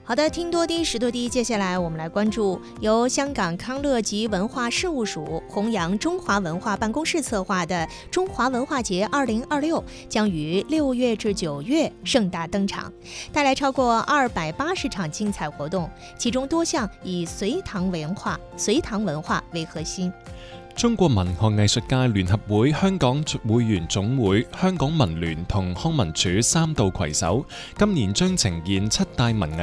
好的，听多啲，识多啲。接下来我们来关注由香港康乐及文化事务署弘扬中华文化办公室策划的中华文化节2026，将于6月至9月盛大登场，带来超过280场精彩活动，其中多项以隋唐文化为核心。 中國文學藝術界聯合會、香港會員總會、香港文聯同康文署三道攜手，今年將呈現7大文藝